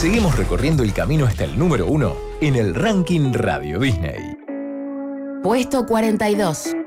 Seguimos recorriendo el camino hasta el número 1 en el ranking Radio Disney. Puesto 42.